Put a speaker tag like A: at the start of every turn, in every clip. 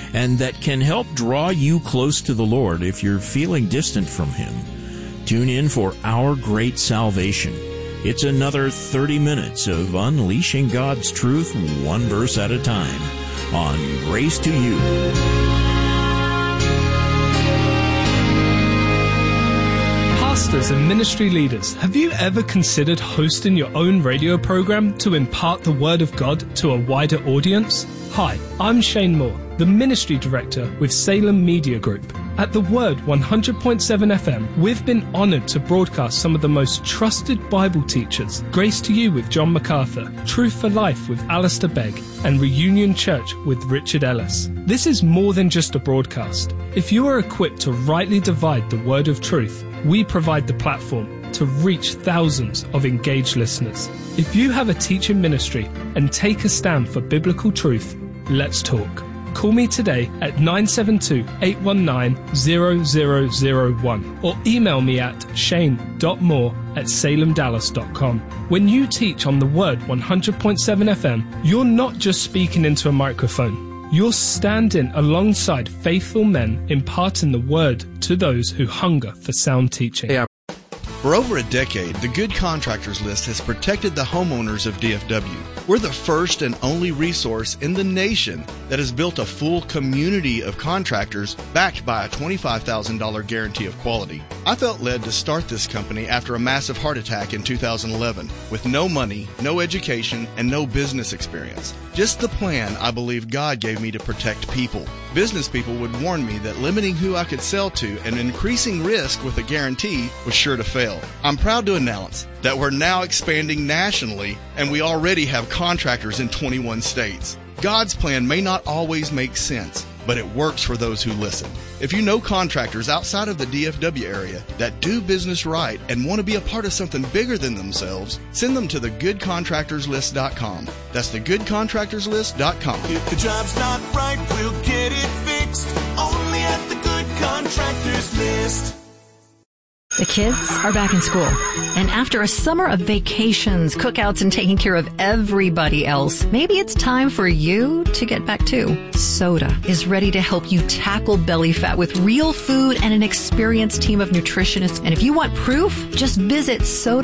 A: and that can help draw you close to the Lord if you're feeling distant from Him. Tune in for Our Great Salvation. It's another 30 minutes of unleashing God's truth one verse at a time on Grace to You.
B: Pastors and ministry leaders, have you ever considered hosting your own radio program to impart the Word of God to a wider audience? Hi, I'm Shane Moore, the Ministry Director with Salem Media Group. At The Word 100.7 FM, we've been honored to broadcast some of the most trusted Bible teachers, Grace to You with John MacArthur, Truth for Life with Alistair Begg, and Reunion Church with Richard Ellis. This is more than just a broadcast. If you are equipped to rightly divide the word of truth, we provide the platform to reach thousands of engaged listeners. If you have a teaching ministry and take a stand for biblical truth, let's talk. Call me today at 972-819-0001 or email me at shane.moore@salemdallas.com. When you teach on the Word 100.7 FM, you're not just speaking into a microphone. You're standing alongside faithful men imparting the Word to those who hunger for sound teaching.
C: For over a decade, the Good Contractors List has protected the homeowners of DFW. We're the first and only resource in the nation that has built a full community of contractors backed by a $25,000 guarantee of quality. I felt led to start this company after a massive heart attack in 2011 with no money, no education, and no business experience. Just the plan I believe God gave me to protect people. Business people would warn me that limiting who I could sell to and increasing risk with a guarantee was sure to fail. I'm proud to announce that we're now expanding nationally, and we already have contractors in 21 states. God's plan may not always make sense, but it works for those who listen. If you know contractors outside of the DFW area that do business right and want to be a part of something bigger than themselves, send them to thegoodcontractorslist.com. That's thegoodcontractorslist.com.
D: If the job's not right, we'll get it fixed. Only at the Good Contractors List.
E: The kids are back in school, and after a summer of vacations, cookouts, and taking care of everybody else, maybe it's time for you to get back too. Soda is ready to help you tackle belly fat with real food and an experienced team of nutritionists. And if you want proof, just visit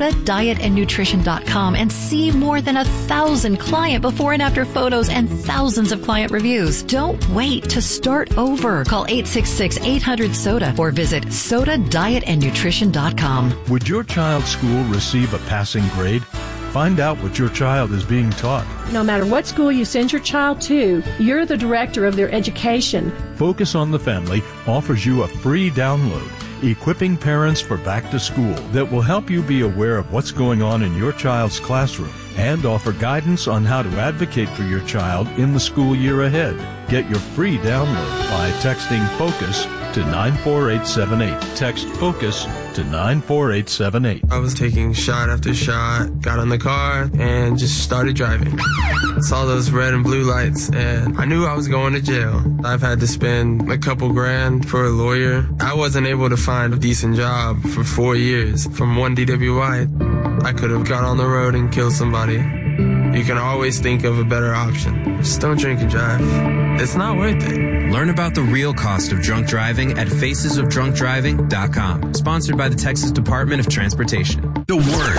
E: sodadietandnutrition.com and see more than 1,000 client before and after photos and thousands of client reviews. Don't wait to start over. Call 866-800-SODA or visit sodadietandnutrition.com.
F: Would your child's school receive a passing grade? Find out what your child is being taught.
G: No matter what school you send your child to, you're the director of their education.
F: Focus on the Family offers you a free download, Equipping Parents for Back to School, that will help you be aware of what's going on in your child's classroom and offer guidance on how to advocate for your child in the school year ahead. Get your free download by texting FOCUS to 94878. Text FOCUS to 94878.
H: I was taking shot after shot, got in the car, and just started driving. Saw those red and blue lights, and I knew I was going to jail. I've had to spend a couple grand for a lawyer. I wasn't able to find a decent job for 4 years. From one DWI, I could have got on the road and killed somebody. You can always think of a better option. Just don't drink and drive. It's not worth it.
I: Learn about the real cost of drunk driving at facesofdrunkdriving.com. Sponsored by the Texas Department of Transportation.
J: The Word,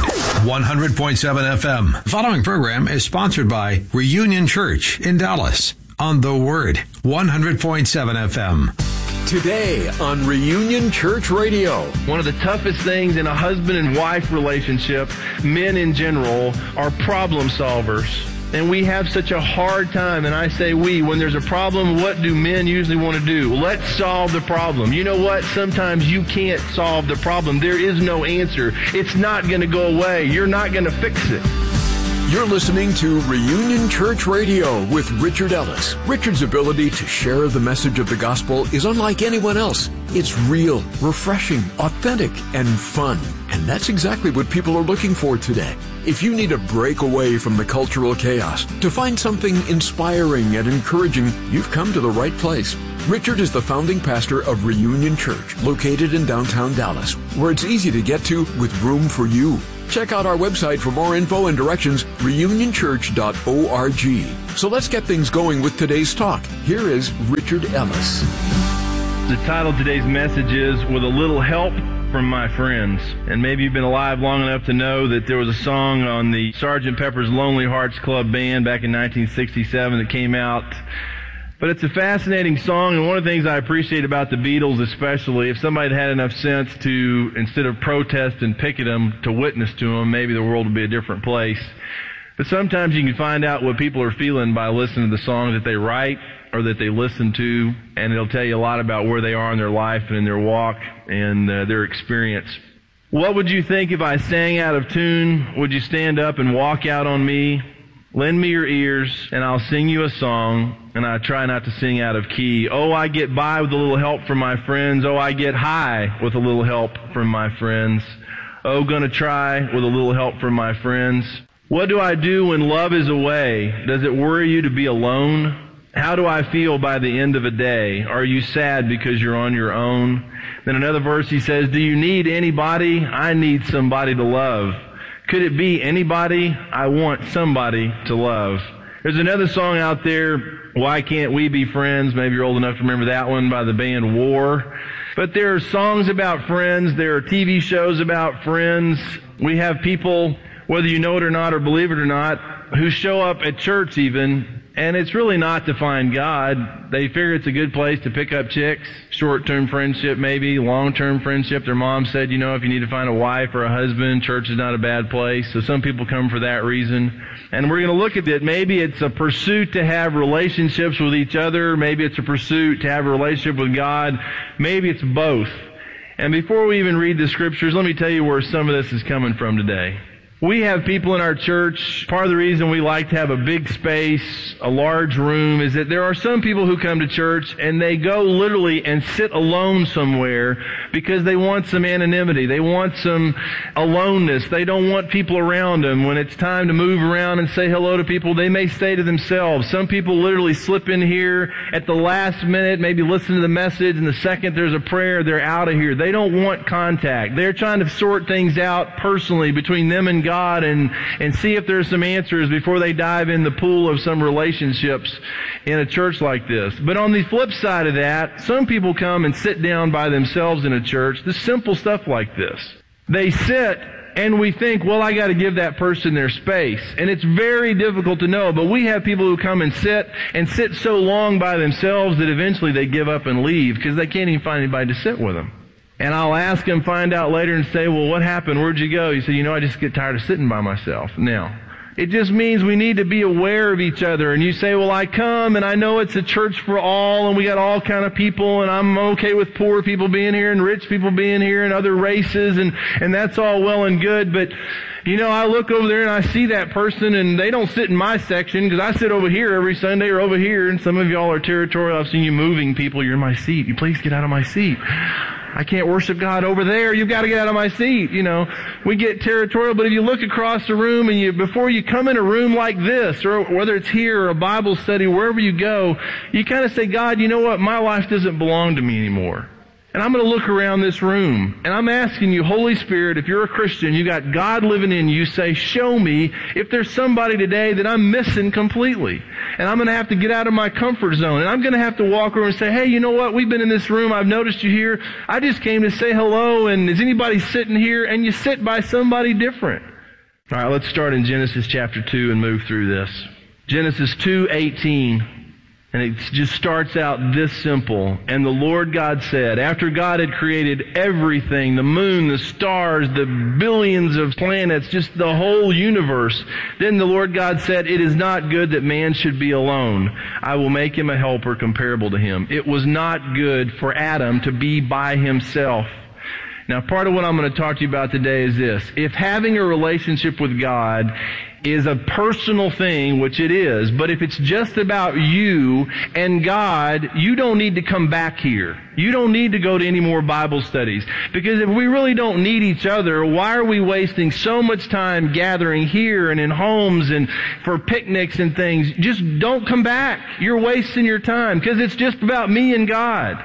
J: 100.7 FM. The following program is sponsored by Reunion Church in Dallas on The Word, 100.7 FM.
K: Today on Reunion Church Radio.
L: One of the toughest things in a husband and wife relationship, men in general, are problem solvers. And we have such a hard time, and I say we, when there's a problem, what do men usually want to do? Let's solve the problem. You know what? Sometimes you can't solve the problem. There is no answer. It's not going to go away. You're not going to fix it.
K: You're listening to Reunion Church Radio with Richard Ellis. Richard's ability to share the message of the gospel is unlike anyone else. It's real, refreshing, authentic, and fun. And that's exactly what people are looking for today. If you need a break away from the cultural chaos, to find something inspiring and encouraging, you've come to the right place. Richard is the founding pastor of Reunion Church, located in downtown Dallas, where it's easy to get to with room for you. Check out our website for more info and directions, reunionchurch.org. So let's get things going with today's talk. Here is Richard Ellis.
L: The title of today's message is With a Little Help from My Friends. And maybe you've been alive long enough to know that there was a song on the Sgt. Pepper's Lonely Hearts Club Band back in 1967 that came out. But it's a fascinating song, and one of the things I appreciate about the Beatles especially, if somebody had enough sense to, instead of protest and picket them, to witness to them, maybe the world would be a different place. But sometimes you can find out what people are feeling by listening to the songs that they write or that they listen to, and it'll tell you a lot about where they are in their life and in their walk and their experience. What would you think if I sang out of tune? Would you stand up and walk out on me? Lend me your ears, and I'll sing you a song, and I try not to sing out of key. Oh, I get by with a little help from my friends. Oh, I get high with a little help from my friends. Oh, gonna try with a little help from my friends. What do I do when love is away? Does it worry you to be alone? How do I feel by the end of a day? Are you sad because you're on your own? Then another verse he says, do you need anybody? I need somebody to love. Could it be anybody? I want somebody to love. There's another song out there, Why Can't We Be Friends? Maybe you're old enough to remember that one, by the band War. But there are songs about friends. There are TV shows about friends. We have people, whether you know it or not or believe it or not, who show up at church even, and it's really not to find God. They figure it's a good place to pick up chicks, short-term friendship maybe, long-term friendship. Their mom said, you know, if you need to find a wife or a husband, church is not a bad place. So some people come for that reason. And we're going to look at it. Maybe it's a pursuit to have relationships with each other. Maybe it's a pursuit to have a relationship with God. Maybe it's both. And before we even read the scriptures, let me tell you where some of this is coming from today. We have people in our church, part of the reason we like to have a big space, a large room, is that there are some people who come to church and they go literally and sit alone somewhere because they want some anonymity. They want some aloneness. They don't want people around them. When it's time to move around and say hello to people, they may stay to themselves. Some people literally slip in here at the last minute, maybe listen to the message, and the second there's a prayer, they're out of here. They don't want contact. They're trying to sort things out personally between them and God and see if there's some answers before they dive in the pool of some relationships in a church like this. But on the flip side of that, some people come and sit down by themselves in a church, the simple stuff like this. They sit and we think, well, I got to give that person their space. And it's very difficult to know, but we have people who come and sit so long by themselves that eventually they give up and leave because they can't even find anybody to sit with them. And I'll ask him, find out later and say, well, what happened? Where'd you go? He said, I just get tired of sitting by myself. Now, it just means we need to be aware of each other. And you say, well, I come and I know it's a church for all and we got all kind of people and I'm okay with poor people being here and rich people being here and other races and that's all well and good. But, I look over there and I see that person and they don't sit in my section because I sit over here every Sunday or over here and some of y'all are territorial. I've seen you moving people. You're in my seat. You please get out of my seat. I can't worship God over there. You've got to get out of my seat. We get territorial, but if you look across the room and before you come in a room like this, or whether it's here or a Bible study, wherever you go, you kind of say, God, you know what? My life doesn't belong to me anymore. And I'm going to look around this room, and I'm asking you, Holy Spirit, if you're a Christian, you got God living in you, say, show me if there's somebody today that I'm missing completely. And I'm going to have to get out of my comfort zone, and I'm going to have to walk over and say, hey, you know what? We've been in this room. I've noticed you here. I just came to say hello, and is anybody sitting here? And you sit by somebody different. All right, let's start in Genesis chapter 2 and move through this. Genesis 2:18. And it just starts out this simple. And the Lord God said, after God had created everything, the moon, the stars, the billions of planets, just the whole universe, then the Lord God said, it is not good that man should be alone. I will make him a helper comparable to him. It was not good for Adam to be by himself. Now, part of what I'm going to talk to you about today is this. If having a relationship with God is a personal thing, which it is, but if it's just about you and God, you don't need to come back here. You don't need to go to any more Bible studies. Because if we really don't need each other, why are we wasting so much time gathering here and in homes and for picnics and things? Just don't come back. You're wasting your time because it's just about me and God.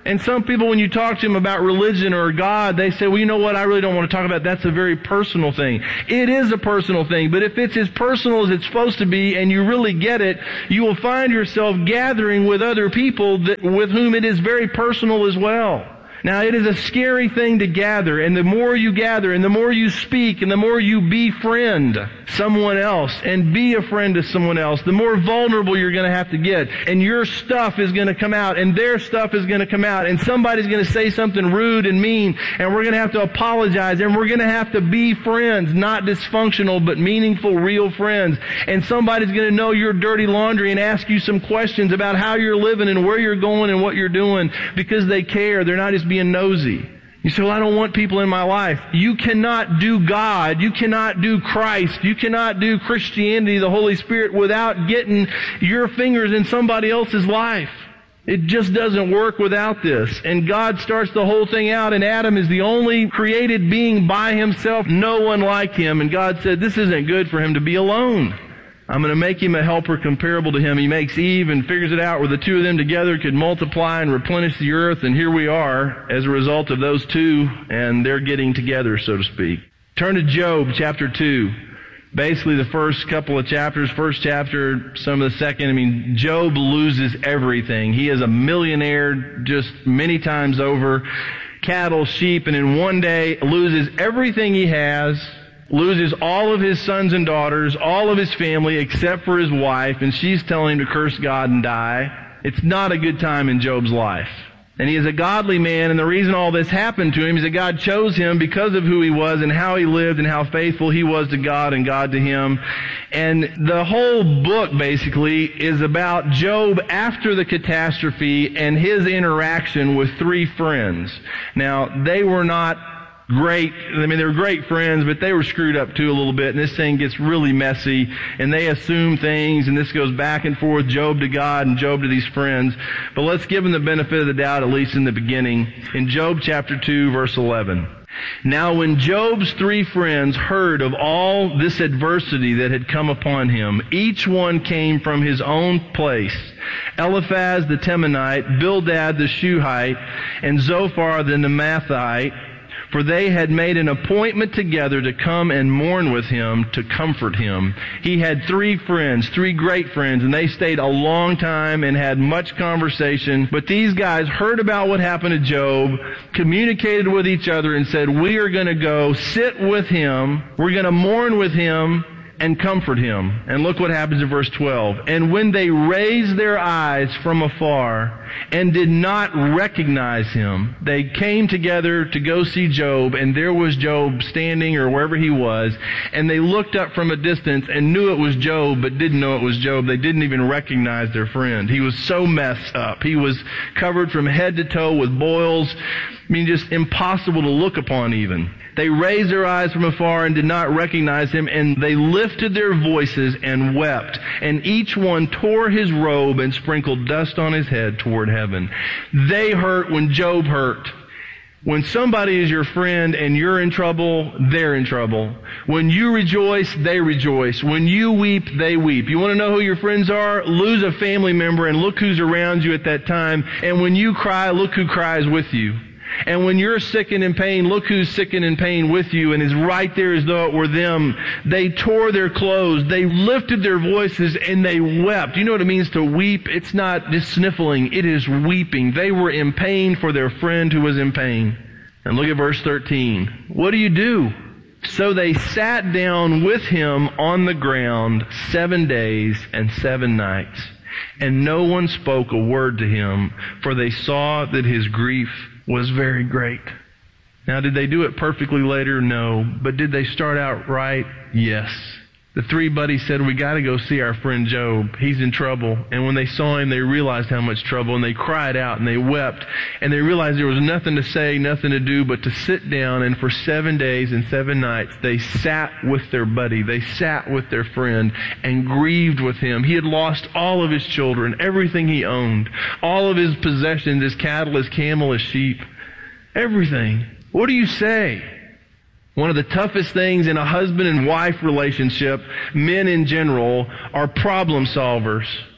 L: And some people, when you talk to them about religion or God, they say, well, you know what, I really don't want to talk about that. That's a very personal thing. It is a personal thing, but if it's as personal as it's supposed to be and you really get it, you will find yourself gathering with other people with whom it is very personal as well. Now, it is a scary thing to gather, and the more you gather, and the more you speak, and the more you befriend someone else, and be a friend to someone else, the more vulnerable you're going to have to get. And your stuff is going to come out, and their stuff is going to come out, and somebody's going to say something rude and mean, and we're going to have to apologize, and we're going to have to be friends, not dysfunctional, but meaningful, real friends. And somebody's going to know your dirty laundry and ask you some questions about how you're living and where you're going and what you're doing, because they care. They're not just being nosy. You say, well, I don't want people in my life. You cannot do God. You cannot do Christ. You cannot do Christianity, the Holy Spirit, without getting your fingers in somebody else's life. It just doesn't work without this. And God starts the whole thing out, and Adam is the only created being by himself, no one like him. And God said, this isn't good for him to be alone. I'm going to make him a helper comparable to him. He makes Eve and figures it out where the two of them together could multiply and replenish the earth. And here we are as a result of those two, and they're getting together, so to speak. Turn to Job chapter 2. Basically the first couple of chapters, first chapter, some of the second. Job loses everything. He is a millionaire just many times over. Cattle, sheep, and in one day loses everything he has. Loses all of his sons and daughters, all of his family, except for his wife, and she's telling him to curse God and die. It's not a good time in Job's life. And he is a godly man, and the reason all this happened to him is that God chose him because of who he was and how he lived and how faithful he was to God and God to him. And the whole book, basically, is about Job after the catastrophe and his interaction with three friends. Now, they were not great. They were great friends, but they were screwed up too a little bit, and this thing gets really messy, and they assume things, and this goes back and forth, Job to God and Job to these friends. But let's give them the benefit of the doubt, at least in the beginning. In Job chapter 2, verse 11. Now when Job's three friends heard of all this adversity that had come upon him, each one came from his own place. Eliphaz the Temanite, Bildad the Shuhite, and Zophar the Naamathite, for they had made an appointment together to come and mourn with him, to comfort him. He had three friends, three great friends, and they stayed a long time and had much conversation. But these guys heard about what happened to Job, communicated with each other, and said, we are going to go sit with him, we're going to mourn with him, and comfort him. And look what happens in verse 12. And when they raised their eyes from afar and did not recognize him, they came together to go see Job, and there was Job standing or wherever he was, and they looked up from a distance and knew it was Job, but didn't know it was Job. They didn't even recognize their friend. He was so messed up. He was covered from head to toe with boils. Just impossible to look upon even. They raised their eyes from afar and did not recognize him, and they lifted their voices and wept. And each one tore his robe and sprinkled dust on his head toward heaven. They hurt when Job hurt. When somebody is your friend and you're in trouble, they're in trouble. When you rejoice, they rejoice. When you weep, they weep. You want to know who your friends are? Lose a family member and look who's around you at that time. And when you cry, look who cries with you. And when you're sick and in pain, look who's sick and in pain with you and is right there as though it were them. They tore their clothes, they lifted their voices, and they wept. You know what it means to weep? It's not just sniffling, it is weeping. They were in pain for their friend who was in pain. And look at verse 13. What do you do? So they sat down with him on the ground 7 days and 7 nights. And no one spoke a word to him, for they saw that his grief was very great. Now, did they do it perfectly later? No. But did they start out right? Yes. The three buddies said, we got to go see our friend Job. He's in trouble. And when they saw him, they realized how much trouble, and they cried out and they wept. And they realized there was nothing to say, nothing to do but to sit down. And for 7 days and 7 nights, they sat with their buddy. They sat with their friend and grieved with him. He had lost all of his children, everything he owned, all of his possessions, his cattle, his camel, his sheep, everything. What do you say? One of the toughest things in a husband and wife relationship, men in general, are problem solvers.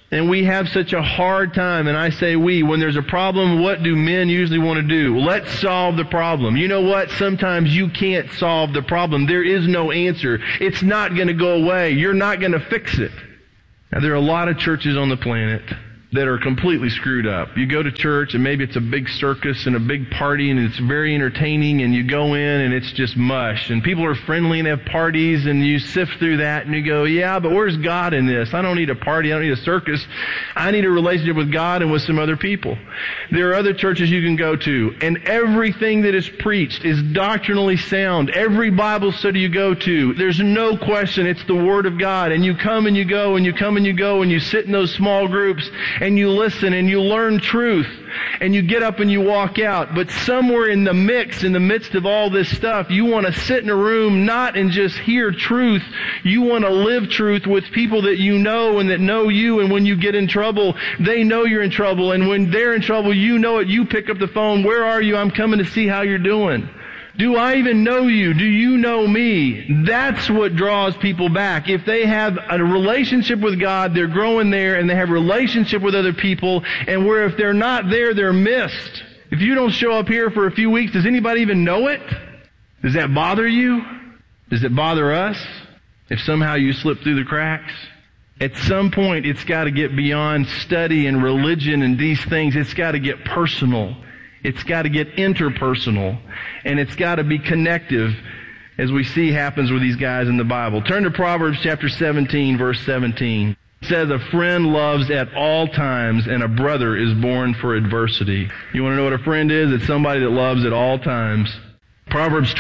L: And we have such a hard time, and I say we, when there's a problem, what do men usually want to do? Let's solve the problem. You know what? Sometimes you can't solve the problem. There is no answer. It's not going to go away. You're not going to fix it. Now, there are a lot of churches on the planet that are completely screwed up. You go to church and maybe it's a big circus and a big party and it's very entertaining, and you go in and it's just mush, and people are friendly and have parties, and you sift through that and you go, yeah, but where's God in this? I don't need a party. I don't need a circus. I need a relationship with God and with some other people. There are other churches you can go to, and everything that is preached is doctrinally sound. Every Bible study you go to, there's no question it's the Word of God, and you come and you go and you come and you go and you sit in those small groups and you listen and you learn truth and you get up and you walk out. But somewhere in the mix, in the midst of all this stuff, you want to sit in a room not and just hear truth. You want to live truth with people that you know and that know you, and when you get in trouble, they know you're in trouble, and when they're in trouble, you know it. You pick up the phone. Where are you? I'm coming to see how you're doing. Do I even know you? Do you know me? That's what draws people back. If they have a relationship with God, they're growing there, and they have a relationship with other people, and where if they're not there, they're missed. If you don't show up here for a few weeks, does anybody even know it? Does that bother you? Does it bother us if somehow you slip through the cracks? At some point, it's got to get beyond study and religion and these things. It's got to get personal. It's got to get interpersonal, and it's got to be connective, as we see happens with these guys in the Bible. Turn to Proverbs chapter 17, verse 17. It says, a friend loves at all times, and a brother is born for adversity. You want to know what a friend is? It's somebody that loves at all times. Proverbs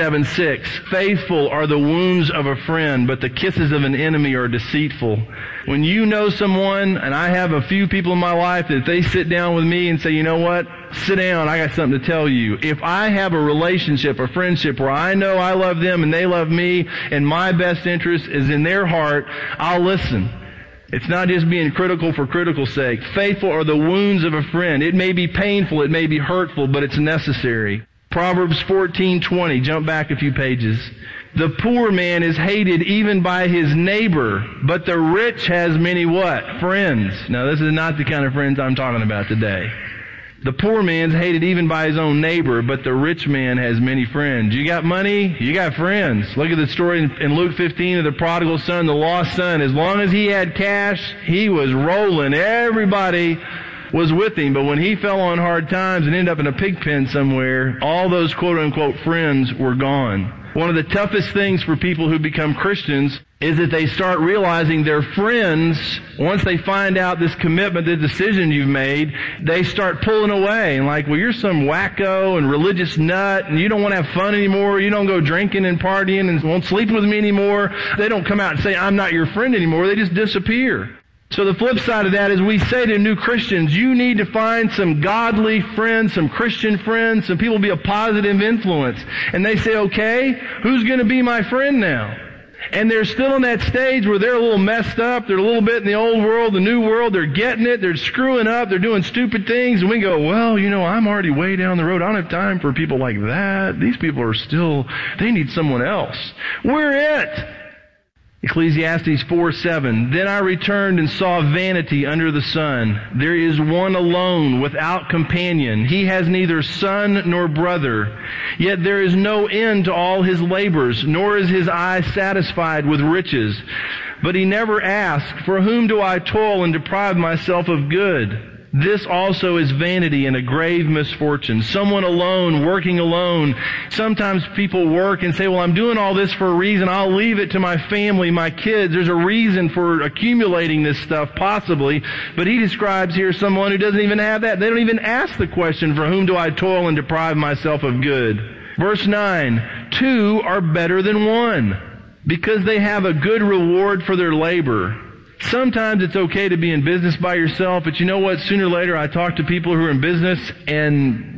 L: 27:6, faithful are the wounds of a friend, but the kisses of an enemy are deceitful. When you know someone, and I have a few people in my life that they sit down with me and say, you know what, sit down, I got something to tell you. If I have a relationship, a friendship where I know I love them and they love me, and my best interest is in their heart, I'll listen. It's not just being critical for critical sake. Faithful are the wounds of a friend. It may be painful, it may be hurtful, but it's necessary. Proverbs 14:20, jump back a few pages. The poor man is hated even by his neighbor, but the rich has many what? Friends. Now this is not the kind of friends I'm talking about today. The poor man's hated even by his own neighbor, but the rich man has many friends. You got money, you got friends. Look at the story in Luke 15 of the prodigal son, the lost son. As long as he had cash, he was rolling. Everybody was with him, but when he fell on hard times and ended up in a pig pen somewhere, all those quote-unquote friends were gone. One of the toughest things for people who become Christians is that they start realizing their friends, once they find out this commitment, the decision you've made, they start pulling away and like, well, you're some wacko and religious nut and you don't want to have fun anymore. You don't go drinking and partying and won't sleep with me anymore. They don't come out and say, I'm not your friend anymore. They just disappear. So the flip side of that is we say to new Christians, you need to find some godly friends, some Christian friends, some people be a positive influence. And they say, okay, who's going to be my friend now? And they're still in that stage where they're a little messed up. They're a little bit in the old world, the new world. They're getting it. They're screwing up. They're doing stupid things. And we go, well, you know, I'm already way down the road. I don't have time for people like that. These people are still, they need someone else. We're it. Ecclesiastes 4:7, then I returned and saw vanity under the sun. There is one alone, without companion. He has neither son nor brother. Yet there is no end to all his labors, nor is his eye satisfied with riches. But he never asks, for whom do I toil and deprive myself of good? This also is vanity and a grave misfortune. Someone alone, working alone. Sometimes people work and say, well, I'm doing all this for a reason. I'll leave it to my family, my kids. There's a reason for accumulating this stuff, possibly. But he describes here someone who doesn't even have that. They don't even ask the question, for whom do I toil and deprive myself of good? Verse 9, 2 are better than 1, because they have a good reward for their labor. Sometimes it's okay to be in business by yourself, but you know what? Sooner or later I talk to people who are in business and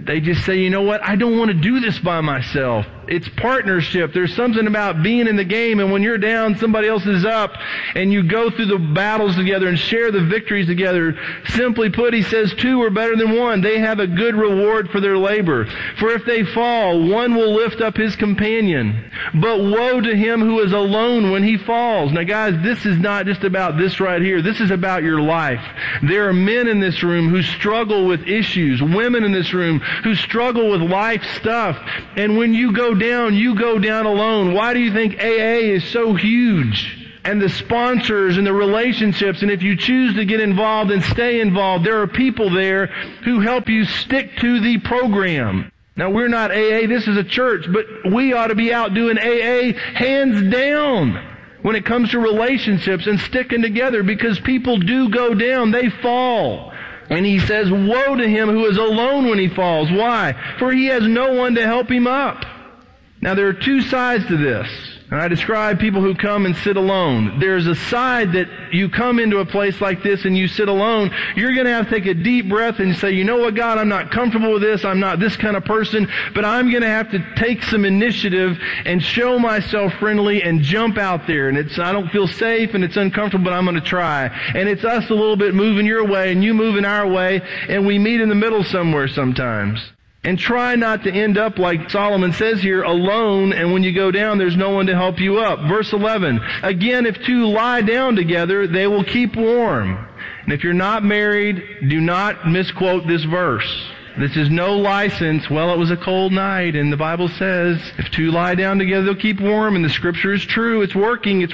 L: they just say, you know what, I don't want to do this by myself. It's partnership. There's something about being in the game, and when you're down, somebody else is up, and you go through the battles together and share the victories together. Simply put, he says, two are better than one. They have a good reward for their labor. For if they fall, one will lift up his companion. But woe to him who is alone when he falls. Now guys, this is not just about this right here. This is about your life. There are men in this room who struggle with issues, women in this room who struggle with life stuff. And when you go down alone. Why do you think AA is so huge? And the sponsors and the relationships, and if you choose to get involved and stay involved, there are people there who help you stick to the program. Now, we're not AA, this is a church, but we ought to be out doing AA hands down when it comes to relationships and sticking together, because people do go down, they fall. And he says, woe to him who is alone when he falls. Why? For he has no one to help him up. Now, there are two sides to this. And I describe people who come and sit alone. There's a side that you come into a place like this and you sit alone. You're going to have to take a deep breath and say, you know what, God, I'm not comfortable with this. I'm not this kind of person, but I'm going to have to take some initiative and show myself friendly and jump out there. And I don't feel safe and it's uncomfortable, but I'm going to try. And it's us a little bit moving your way and you moving our way, and we meet in the middle somewhere sometimes. And try not to end up like Solomon says here, alone, and when you go down, there's no one to help you up. Verse 11, again, if two lie down together, they will keep warm. And if you're not married, do not misquote this verse. This is no license. Well, it was a cold night, and the Bible says, if two lie down together, they'll keep warm, and the Scripture is true. It's working.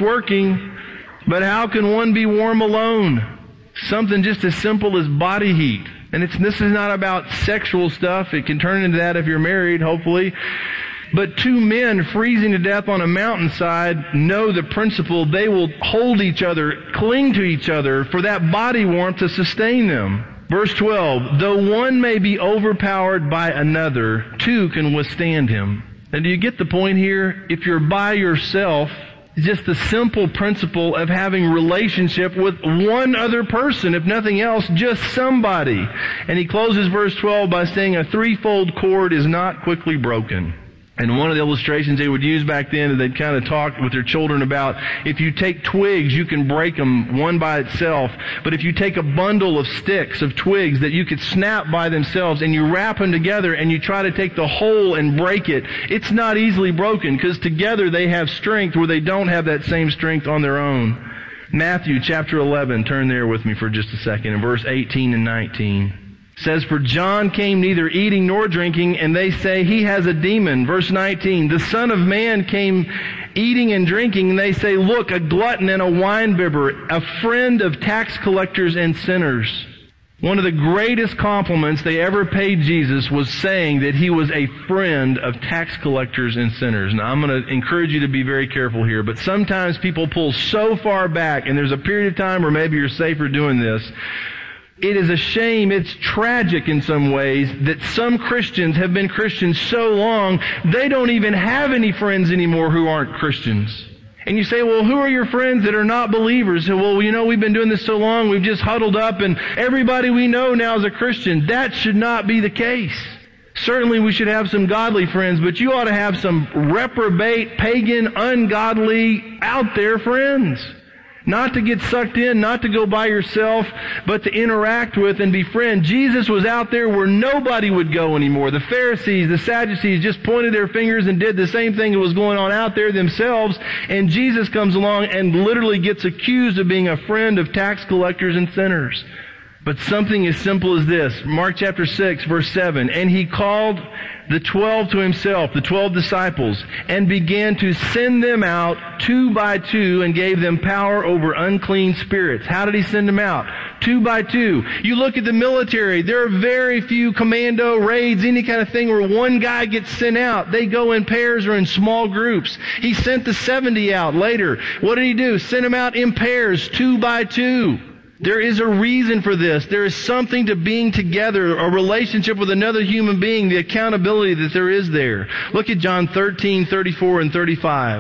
L: But how can one be warm alone? Something just as simple as body heat. And this is not about sexual stuff. It can turn into that if you're married, hopefully. But two men freezing to death on a mountainside know the principle. They will hold each other, cling to each other for that body warmth to sustain them. Verse 12, though one may be overpowered by another, two can withstand him. Now, do you get the point here? If you're by yourself, just the simple principle of having relationship with one other person, if nothing else, just somebody. And he closes verse 12 by saying a threefold cord is not quickly broken. And one of the illustrations they would use back then, they'd kind of talk with their children about, if you take twigs, you can break them one by itself. But if you take a bundle of sticks, of twigs that you could snap by themselves, and you wrap them together and you try to take the whole and break it, it's not easily broken, because together they have strength where they don't have that same strength on their own. Matthew chapter 11, turn there with me for just a second, in verse 18 and 19. Says, for John came neither eating nor drinking, and they say he has a demon. Verse 19, the Son of Man came eating and drinking, and they say, look, a glutton and a winebibber, a friend of tax collectors and sinners. One of the greatest compliments they ever paid Jesus was saying that he was a friend of tax collectors and sinners. Now, I'm going to encourage you to be very careful here, but sometimes people pull so far back, and there's a period of time where maybe you're safer doing this. It is a shame, it's tragic in some ways, that some Christians have been Christians so long, they don't even have any friends anymore who aren't Christians. And you say, well, who are your friends that are not believers? Well, we've been doing this so long, we've just huddled up, and everybody we know now is a Christian. That should not be the case. Certainly we should have some godly friends, but you ought to have some reprobate, pagan, ungodly, out there friends. Not to get sucked in, not to go by yourself, but to interact with and befriend. Jesus was out there where nobody would go anymore. The Pharisees, the Sadducees just pointed their fingers and did the same thing that was going on out there themselves. And Jesus comes along and literally gets accused of being a friend of tax collectors and sinners. But something as simple as this, Mark chapter 6, verse 7, and he called the 12 to himself, the 12 disciples, and began to send them out 2 by 2 and gave them power over unclean spirits. How did he send them out? 2 by 2. You look at the military, there are very few commando raids, any kind of thing where one guy gets sent out. They go in pairs or in small groups. He sent the 70 out later. What did he do? Sent them out in pairs, 2 by 2. There is a reason for this. There is something to being together, a relationship with another human being, the accountability that there is there. Look at John 13, 34 and 35.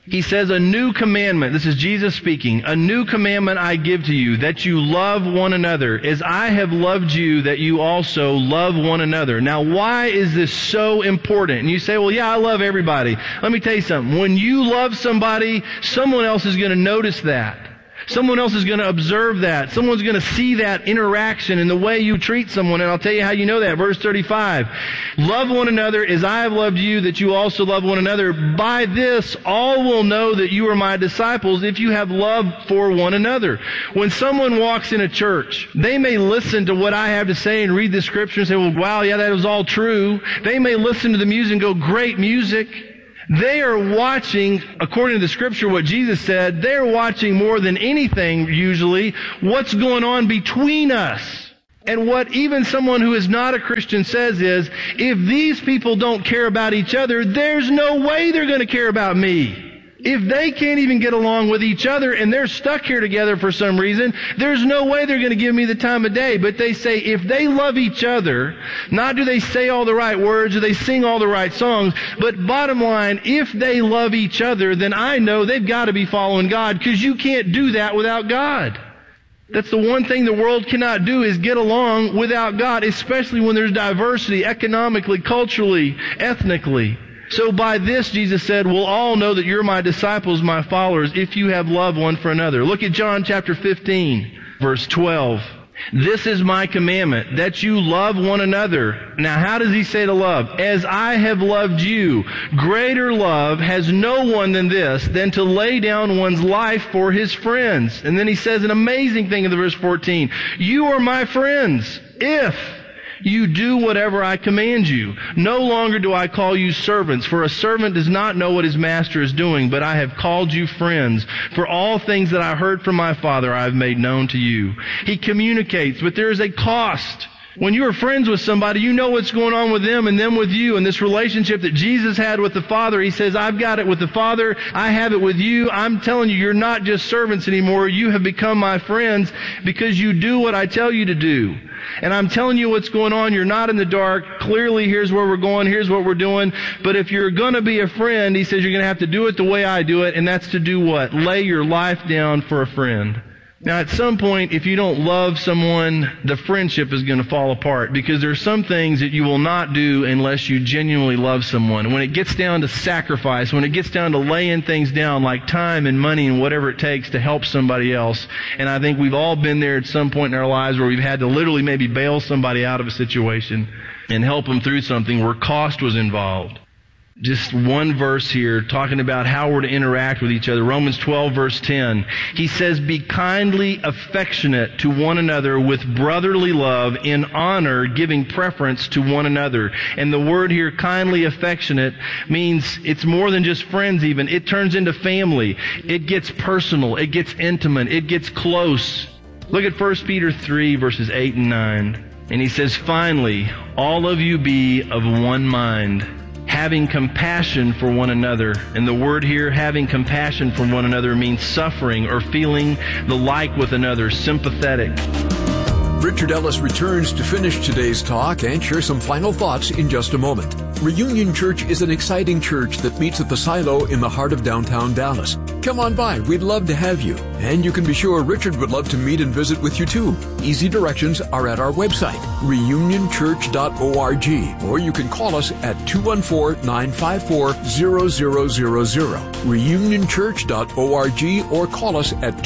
L: He says, a new commandment, this is Jesus speaking, a new commandment I give to you, that you love one another, as I have loved you, that you also love one another. Now, why is this so important? And you say, well, yeah, I love everybody. Let me tell you something. When you love somebody, someone else is going to notice that. Someone else is going to observe that. Someone's going to see that interaction in the way you treat someone. And I'll tell you how you know that. Verse 35. Love one another as I have loved you, that you also love one another. By this, all will know that you are my disciples if you have love for one another. When someone walks in a church, they may listen to what I have to say and read the scripture and say, well, wow, yeah, that was all true. They may listen to the music and go, great music. They are watching, according to the scripture, what Jesus said, they're watching more than anything, usually, what's going on between us. And what even someone who is not a Christian says is, if these people don't care about each other, there's no way they're going to care about me. If they can't even get along with each other and they're stuck here together for some reason, there's no way they're going to give me the time of day. But they say if they love each other, not do they say all the right words or they sing all the right songs, but bottom line, if they love each other, then I know they've got to be following God, because you can't do that without God. That's the one thing the world cannot do, is get along without God, especially when there's diversity economically, culturally, ethnically. So by this, Jesus said, we'll all know that you're my disciples, my followers, if you have love one for another. Look at John chapter 15, verse 12. This is my commandment, that you love one another. Now, how does he say to love? As I have loved you. Greater love has no one than this, than to lay down one's life for his friends. And then he says an amazing thing in the verse 14. You are my friends, if you do whatever I command you. No longer do I call you servants, for a servant does not know what his master is doing, but I have called you friends. For all things that I heard from my Father I have made known to you. He communicates, but there is a cost. When you are friends with somebody, you know what's going on with them and them with you. And this relationship that Jesus had with the Father, He says, I've got it with the Father, I have it with you. I'm telling you, you're not just servants anymore. You have become my friends because you do what I tell you to do. And I'm telling you what's going on. You're not in the dark. Clearly, here's where we're going. Here's what we're doing. But if you're going to be a friend, He says, you're going to have to do it the way I do it. And that's to do what? Lay your life down for a friend. Now, at some point, if you don't love someone, the friendship is going to fall apart, because there are some things that you will not do unless you genuinely love someone. When it gets down to sacrifice, when it gets down to laying things down like time and money and whatever it takes to help somebody else, and I think we've all been there at some point in our lives where we've had to literally maybe bail somebody out of a situation and help them through something where cost was involved. Just one verse here talking about how we're to interact with each other. Romans 12 verse 10. He says, be kindly affectionate to one another with brotherly love, in honor, giving preference to one another. And the word here, kindly affectionate, means it's more than just friends even. It turns into family. It gets personal. It gets intimate. It gets close. Look at 1 Peter 3 verses 8 and 9. And he says, finally, all of you be of one mind, having compassion for one another. And the word here, having compassion for one another, means suffering or feeling the like with another, sympathetic.
K: Richard Ellis returns to finish today's talk and share some final thoughts in just a moment. Reunion Church is an exciting church that meets at the Silo in the heart of downtown Dallas. Come on by. We'd love to have you. And you can be sure Richard would love to meet and visit with you too. Easy directions are at our website, reunionchurch.org, or you can call us at 214-954-0000, reunionchurch.org, or call us at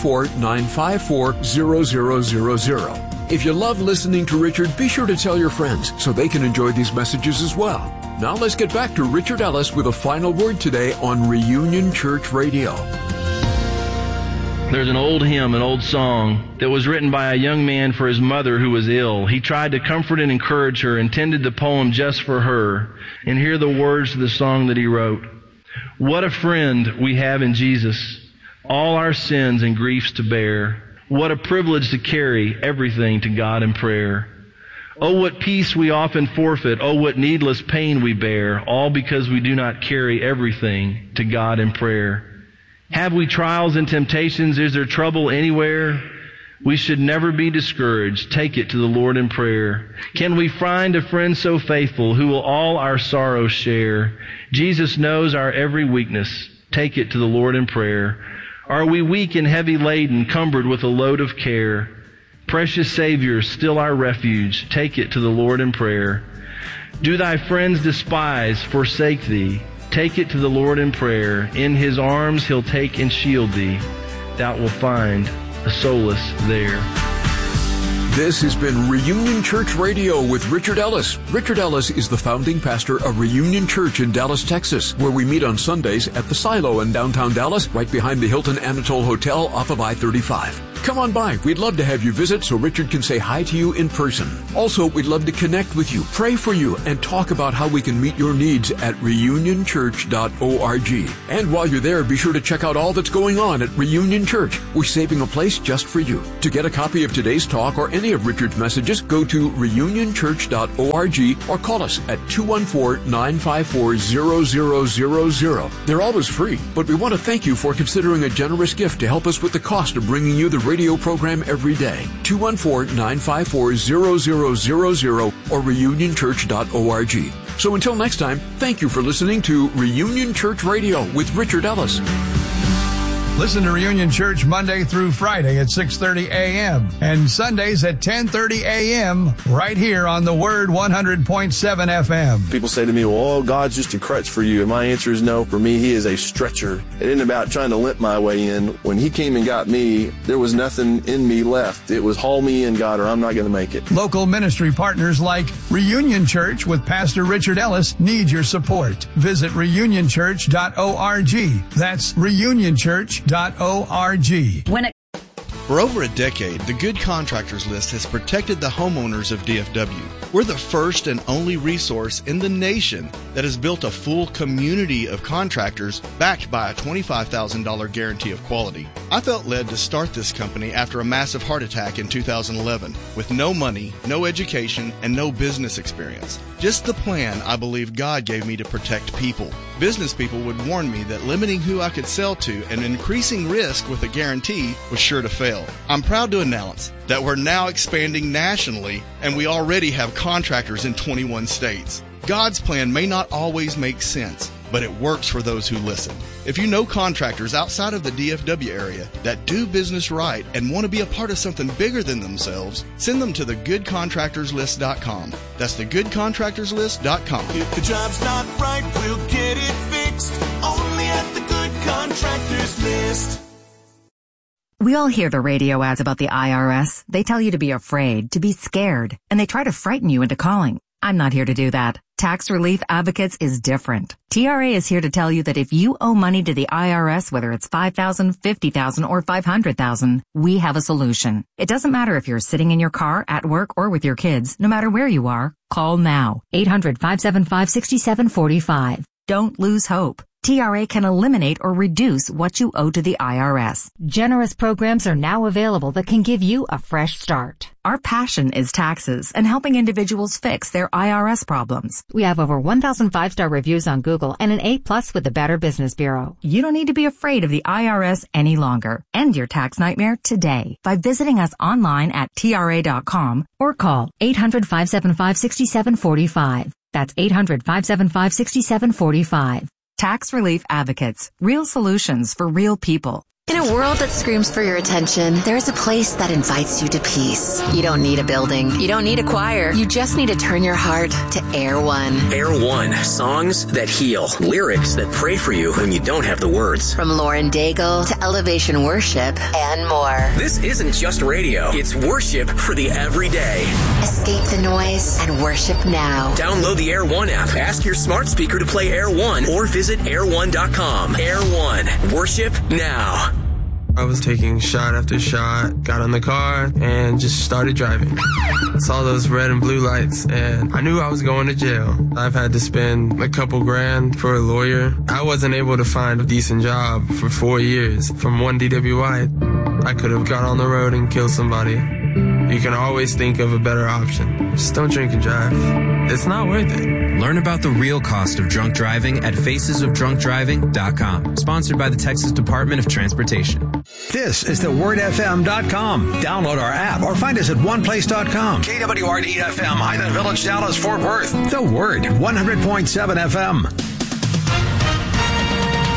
K: 214-954-0000. If you love listening to Richard, be sure to tell your friends so they can enjoy these messages as well. Now let's get back to Richard Ellis with a final word today on Reunion Church Radio.
L: There's an old hymn, an old song that was written by a young man for his mother who was ill. He tried to comfort and encourage her, intended the poem just for her. And here are the words to the song that he wrote. What a friend we have in Jesus, all our sins and griefs to bear. What a privilege to carry everything to God in prayer. Oh, what peace we often forfeit. Oh, what needless pain we bear, all because we do not carry everything to God in prayer. Have we trials and temptations? Is there trouble anywhere? We should never be discouraged. Take it to the Lord in prayer. Can we find a friend so faithful who will all our sorrows share? Jesus knows our every weakness Take it to the Lord in prayer. Are we weak and heavy laden, cumbered with a load of care? Precious Savior, still our refuge. Take it to the Lord in prayer. Do thy friends despise, forsake thee? Take it to the Lord in prayer. In his arms he'll take and shield thee. Thou wilt find a solace there.
K: This has been Reunion Church Radio with Richard Ellis. Richard Ellis is the founding pastor of Reunion Church in Dallas, Texas, where we meet on Sundays at the Silo in downtown Dallas, right behind the Hilton Anatole Hotel off of I-35. Come on by. We'd love to have you visit so Richard can say hi to you in person. Also, we'd love to connect with you, pray for you, and talk about how we can meet your needs at reunionchurch.org. And while you're there, be sure to check out all that's going on at Reunion Church. We're saving a place just for you. To get a copy of today's talk or any of Richard's messages, go to reunionchurch.org or call us at 214-954-0000. They're always free, but we want to thank you for considering a generous gift to help us with the cost of bringing you the radio program every day. 214-954-0000 or reunionchurch.org. So until next time, thank you for listening to Reunion Church Radio with Richard Ellis.
M: Listen to Reunion Church Monday through Friday at 6:30 a.m. and Sundays at 10:30 a.m. right here on the Word 100.7 FM.
N: People say to me, well, God's just a crutch for you. And my answer is no. For me, He is a stretcher. It isn't about trying to limp my way in. When He came and got me, there was nothing in me left. It was haul me in, God, or I'm not going to make it.
M: Local ministry partners like Reunion Church with Pastor Richard Ellis need your support. Visit reunionchurch.org. That's reunionchurch.org.
C: For over a decade, the Good Contractors List has protected the homeowners of DFW. We're the first and only resource in the nation that has built a full community of contractors backed by a $25,000 guarantee of quality. I felt led to start this company after a massive heart attack in 2011 with no money, no education, and no business experience. Just the plan I believe God gave me to protect people. Business people would warn me that limiting who I could sell to and increasing risk with a guarantee was sure to fail. I'm proud to announce that we're now expanding nationally, and we already have contractors in 21 states. God's plan may not always make sense, but it works for those who listen. If you know contractors outside of the DFW area that do business right and want to be a part of something bigger than themselves, send them to thegoodcontractorslist.com. That's thegoodcontractorslist.com.
D: If the job's not right, we'll get it fixed. Only at the Good Contractors List.
O: We all hear the radio ads about the IRS. They tell you to be afraid, to be scared, and they try to frighten you into calling. I'm not here to do that. Tax Relief Advocates is different. TRA is here to tell you that if you owe money to the IRS, whether it's $5,000, $50,000, or $500,000, we have a solution. It doesn't matter if you're sitting in your car, at work, or with your kids. No matter where you are, call now. 800-575-6745. Don't lose hope. TRA can eliminate or reduce what you owe to the IRS. Generous programs are now available that can give you a fresh start. Our passion is taxes and helping individuals fix their IRS problems. We have over 1,000 5-star reviews on Google and an A+ with the Better Business Bureau. You don't need to be afraid of the IRS any longer. End your tax nightmare today by visiting us online at TRA.com or call 800-575-6745. That's 800-575-6745. Tax Relief Advocates. Real solutions for real people.
P: In a world that screams for your attention, there's a place that invites you to peace. You don't need a building. You don't need a choir. You just need to turn your heart to Air One.
Q: Air One. Songs that heal. Lyrics that pray for you when you don't have the words.
P: From Lauren Daigle to Elevation Worship and more.
Q: This isn't just radio. It's worship for the everyday.
P: Escape the noise and worship now.
Q: Download the Air One app. Ask your smart speaker to play Air One or visit air1.com. Air One. Worship now.
H: I was taking shot after shot, got on the car, and just started driving. Saw those red and blue lights, and I knew I was going to jail. I've had to spend a couple grand for a lawyer. I wasn't able to find a decent job for 4 years. From one DWI, I could have got on the road and killed somebody. You can always think of a better option. Just don't drink and drive. It's not worth it.
I: Learn about the real cost of drunk driving at facesofdrunkdriving.com. Sponsored by the Texas Department of Transportation.
J: This is thewordfm.com. Download our app or find us at oneplace.com. KWRD-FM, Highland Village, Dallas, Fort Worth. The Word, 100.7 FM.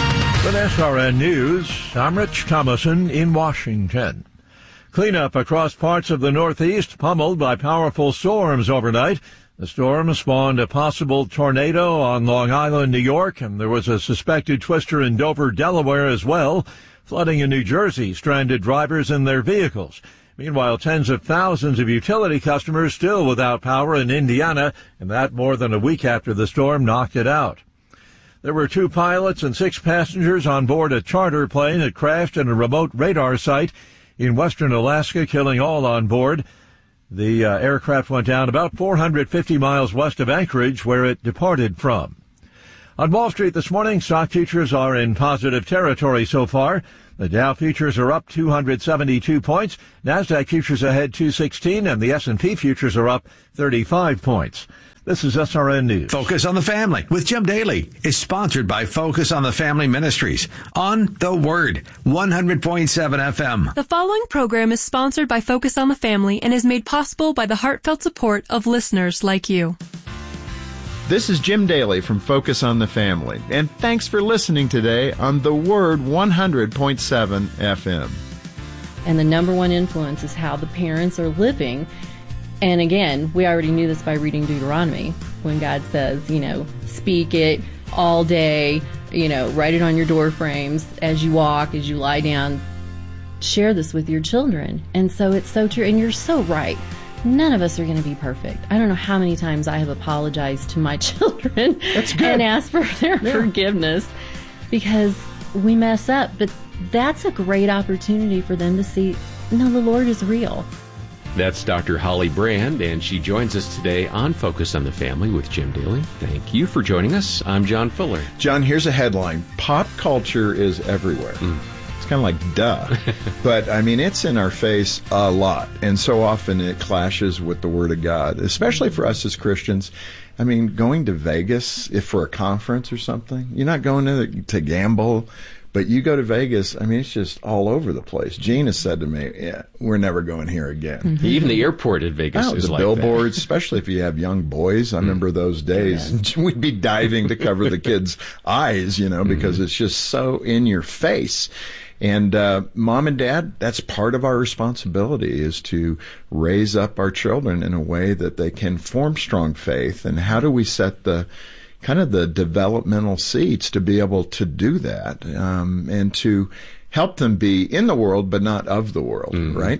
F: With SRN News, I'm Rich Thomason in Washington. Cleanup across parts of the Northeast pummeled by powerful storms overnight. The storm spawned a possible tornado on Long Island, New York, and there was a suspected twister in Dover, Delaware as well. Flooding in New Jersey stranded drivers in their vehicles. Meanwhile, tens of thousands of utility customers still without power in Indiana, and that more than a week after the storm knocked it out. There were 2 pilots and 6 passengers on board a charter plane that crashed in a remote radar site in western Alaska, killing all on board. The aircraft went down about 450 miles west of Anchorage, where it departed from. On Wall Street this morning, stock futures are in positive territory so far. The Dow futures are up 272 points. NASDAQ futures ahead 216, and the S&P futures are up 35 points. This is SRN News.
J: Focus on the Family with Jim Daly is sponsored by Focus on the Family Ministries on The Word, 100.7 FM.
R: The following program is sponsored by Focus on the Family and is made possible by the heartfelt support of listeners like you.
S: This is Jim Daly from Focus on the Family, and thanks for listening today on The Word 100.7 FM.
T: And the number one influence is how the parents are living. And again, we already knew this by reading Deuteronomy, when God says, speak it all day, write it on your door frames as you walk, as you lie down. Share this with your children. And so it's so true. And you're so right. None of us are going to be perfect. I don't know how many times I have apologized to my children and asked for their forgiveness because we mess up. But that's a great opportunity for them to see, no, the Lord is real.
U: That's Dr. Holly Brand, and she joins us today on Focus on the Family with Jim Daly. Thank you for joining us. I'm John Fuller.
S: John, here's a headline. Pop culture is everywhere. It's kind of like, duh. But, it's in our face a lot. And so often it clashes with the Word of God, especially for us as Christians. Going to Vegas, if for a conference or something, you're not going to gamble. But you go to Vegas, it's just all over the place. Gene has said to me, we're never going here again.
U: Mm-hmm. Even the airport at Vegas is like
S: billboards,
U: that.
S: Especially if you have young boys. I remember those days. Yeah. We'd be diving to cover the kids' eyes, because it's just so in your face. And Mom and Dad, that's part of our responsibility, is to raise up our children in a way that they can form strong faith. And how do we set the developmental seeds to be able to do that, and to help them be in the world but not of the world, right?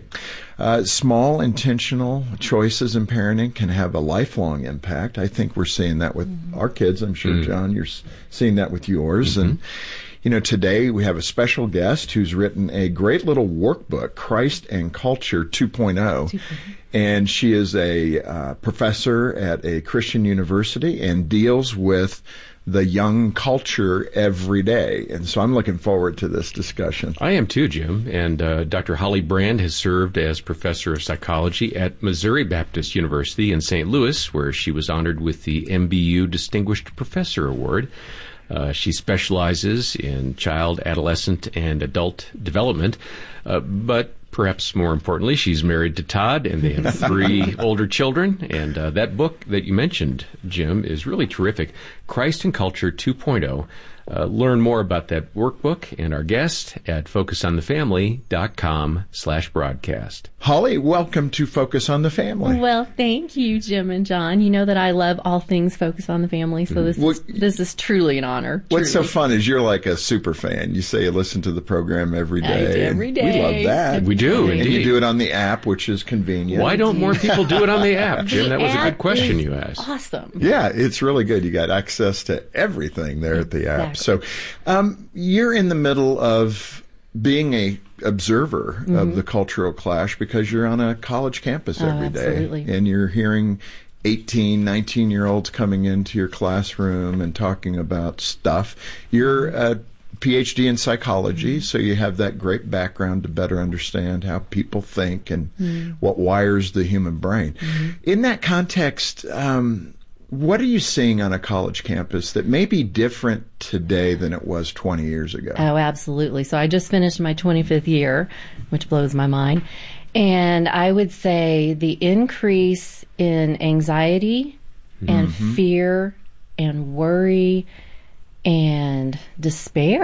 S: Small intentional choices in parenting can have a lifelong impact. I think we're seeing that with our kids. I'm sure, John, you're seeing that with yours. And today we have a special guest who's written a great little workbook, Christ and Culture 2.0. And she is a professor at a Christian university and deals with the young culture every day. And so I'm looking forward to this discussion.
U: I am too, Jim. And Dr. Holly Brand has served as professor of psychology at Missouri Baptist University in St. Louis, where she was honored with the MBU Distinguished Professor Award. She specializes in child, adolescent, and adult development, but perhaps more importantly, she's married to Todd, and they have 3 older children. And that book that you mentioned, Jim, is really terrific, Christ and Culture 2.0. Learn more about that workbook and our guest at focusonthefamily.com/broadcast.
S: Holly, welcome to Focus on the Family.
T: Well, thank you, Jim and John. You know that I love all things Focus on the Family, so this is truly an honor.
S: What's so fun is you're like a super fan. You say you listen to the program every day.
T: I do every day.
S: We love that.
U: We do, indeed.
S: And you do it on the app, which is convenient.
U: Why don't more people do it on the app, Jim? That was a good question you asked.
T: Awesome.
S: Yeah, it's really good. You got access to everything there at the app. So you're in the middle of being a observer of the cultural clash because you're on a college campus every day.
T: Absolutely.
S: And you're hearing 18, 19-year-olds coming into your classroom and talking about stuff. You're a PhD in psychology, so you have that great background to better understand how people think and what wires the human brain. In that context, what are you seeing on a college campus that may be different today than it was 20 years ago?
T: Oh, absolutely. So I just finished my 25th year, which blows my mind. And I would say the increase in anxiety and fear and worry and despair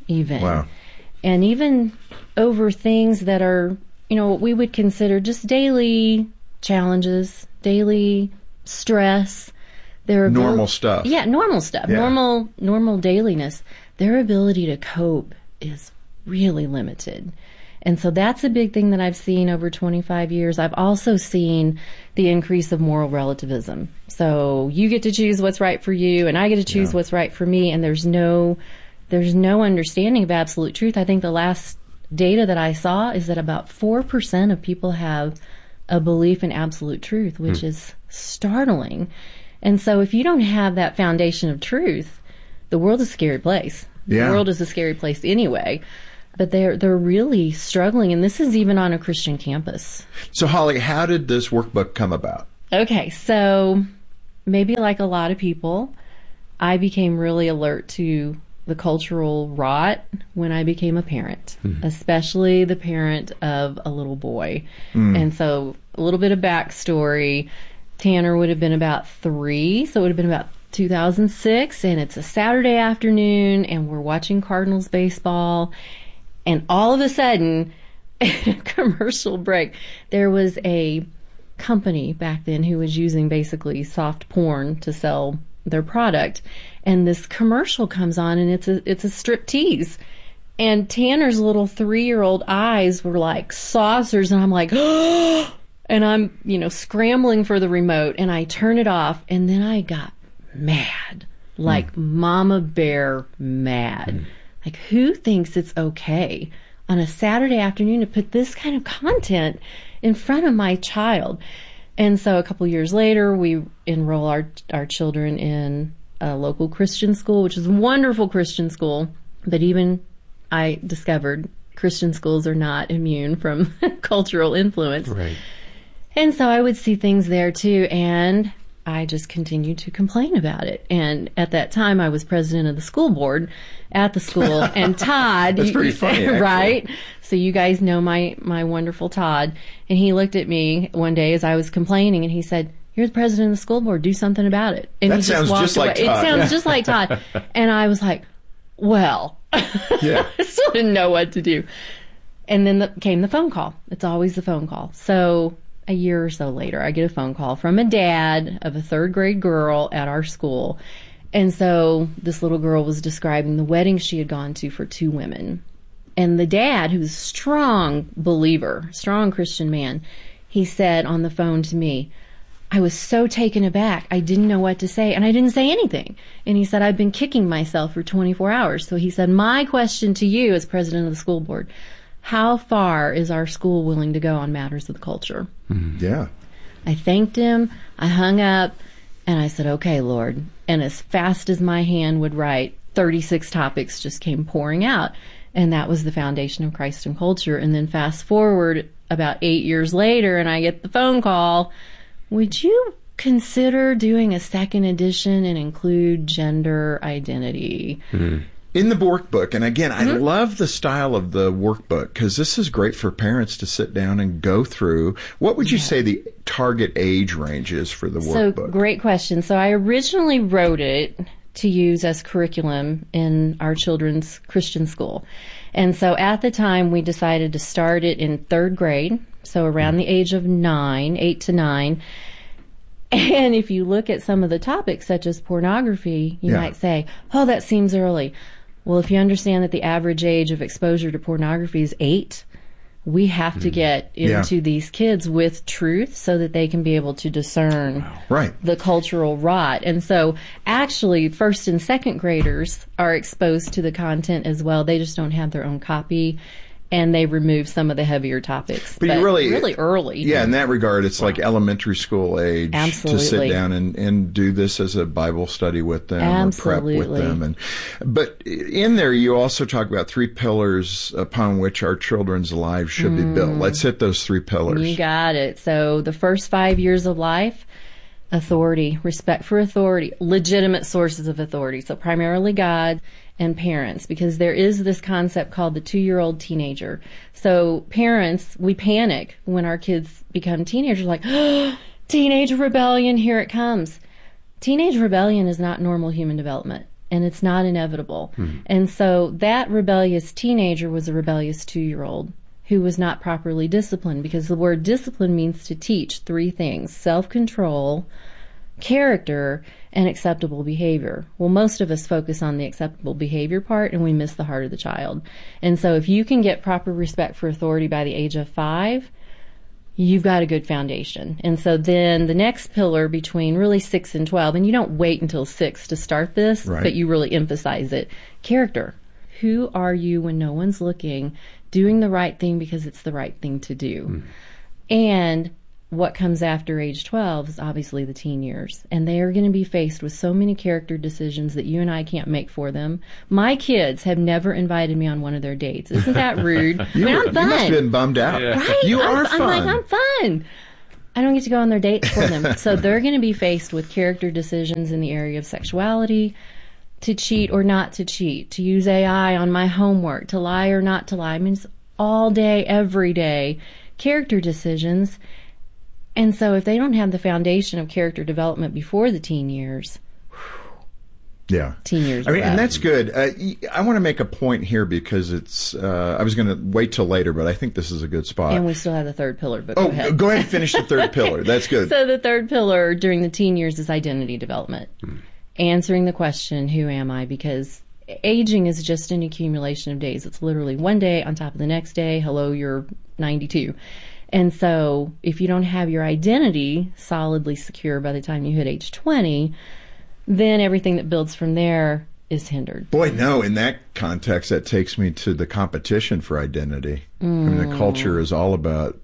T: even.
S: Wow.
T: And even over things that are, what we would consider just daily challenges, daily stress.
S: Normal stuff.
T: Yeah, normal stuff.
S: Yeah.
T: Normal dailiness. Their ability to cope is really limited. And so that's a big thing that I've seen over 25 years. I've also seen the increase of moral relativism. So you get to choose what's right for you, and I get to choose what's right for me, and there's no understanding of absolute truth. I think the last data that I saw is that about 4% of people have a belief in absolute truth, which is startling. And so if you don't have that foundation of truth, the world is a scary place.
S: Yeah.
T: The world is a scary place anyway. But they're really struggling, and this is even on a Christian campus.
S: So, Holly, how did this workbook come about?
T: Okay, so maybe like a lot of people, I became really alert to the cultural rot when I became a parent, especially the parent of a little boy. And so a little bit of backstory. Tanner would have been about 3, so it would have been about 2006, and it's a Saturday afternoon, and we're watching Cardinals baseball. And all of a sudden, commercial break, there was a company back then who was using basically soft porn to sell their product. And this commercial comes on, and it's a striptease. And Tanner's little 3-year-old eyes were like saucers, and I'm like, oh! And I'm, scrambling for the remote, and I turn it off, and then I got mad, like Mama Bear mad. Like, who thinks it's okay on a Saturday afternoon to put this kind of content in front of my child? And so a couple years later, we enroll our children in a local Christian school, which is a wonderful Christian school. But even I discovered Christian schools are not immune from cultural influence.
U: Right.
T: And so I would see things there too, and I just continued to complain about it. And at that time, I was president of the school board at the school, and Todd,
S: that's pretty funny,
T: right? So you guys know my wonderful Todd, and he looked at me one day as I was complaining, and he said, "You're the president of the school board. Do something about it." And
S: that
T: he
S: sounds just like
T: away.
S: Todd.
T: It sounds just like Todd. And I was like, "Well,"
S: yeah,
T: I still didn't know what to do. And then came the phone call. It's always the phone call. So a year or so later, I get a phone call from a dad of a 3rd grade girl at our school. And so this little girl was describing the wedding she had gone to for 2 women. And the dad, who's a strong believer, strong Christian man, he said on the phone to me, "I was so taken aback. I didn't know what to say, and I didn't say anything." And he said, "I've been kicking myself for 24 hours. So he said, "My question to you as president of the school board, how far is our school willing to go on matters of the culture?"
S: Yeah.
T: I thanked him, I hung up, and I said, "Okay, Lord." And as fast as my hand would write, 36 topics just came pouring out. And that was the foundation of Christ and Culture. And then fast forward about 8 years later, and I get the phone call, "Would you consider doing a 2nd edition and include gender identity?"
S: In the workbook, and again, I love the style of the workbook because this is great for parents to sit down and go through. What would you say the target age range is for the workbook?
T: So, great question. So I originally wrote it to use as curriculum in our children's Christian school. And so at the time, we decided to start it in 3rd grade, so around the age of 9, 8 to 9. And if you look at some of the topics, such as pornography, you might say, "Oh, that seems early." Well, if you understand that the average age of exposure to pornography is 8, we have to get into these kids with truth so that they can be able to discern the cultural rot. And so actually 1st and 2nd graders are exposed to the content as well. They just don't have their own copy. And they remove some of the heavier topics.
S: But you
T: really early.
S: Yeah, in that regard, it's like elementary school age
T: Absolutely.
S: to sit down and do this as a Bible study with them
T: Absolutely.
S: or prep with them. But in there, you also talk about 3 pillars upon which our children's lives should be built. Let's hit those 3 pillars.
T: You got it. So the first 5 years of life, authority, respect for authority, legitimate sources of authority. So primarily God and parents, because there is this concept called the 2-year-old teenager. So parents, we panic when our kids become teenagers, like, oh, teenage rebellion, here it comes. Teenage rebellion is not normal human development. and it's not inevitable. And so that rebellious teenager was a rebellious 2-year-old who was not properly disciplined, because the word discipline means to teach 3 things: self-control, character, and acceptable behavior. Well, most of us focus on the acceptable behavior part and we miss the heart of the child. And so if you can get proper respect for authority by the age of 5, you've got a good foundation. And so then the next pillar between really 6 and 12, and you don't wait until 6 to start this, but you really emphasize it: character. Who are you when no one's looking, doing the right thing because it's the right thing to do? And what comes after age 12 is obviously the teen years. And they are going to be faced with so many character decisions that you and I can't make for them. My kids have never invited me on one of their dates. Isn't that rude? I'm fun.
S: You must have been bummed out.
T: Right?
S: You are fun.
T: I'm fun. I don't get to go on their dates for them. So they're going to be faced with character decisions in the area of sexuality, to cheat or not to cheat, to use AI on my homework, to lie or not to lie. I mean, it's all day, every day, character decisions. And so if they don't have the foundation of character development before the teen years, teen years.
S: I mean, and that's good. I want to make a point here because it's, I was going to wait till later, but I think this is a good spot.
T: And we still have the third pillar, but
S: go ahead and finish the third pillar. That's good.
T: So the third pillar during the teen years is identity development. Answering the question, who am I? Because aging is just an accumulation of days. It's literally one day on top of the next day. Hello, you're 92. And so if you don't have your identity solidly secure by the time you hit age 20, then everything that builds from there is hindered.
S: Boy, no, in that context, that takes me to the competition for identity. I mean, the culture is all about,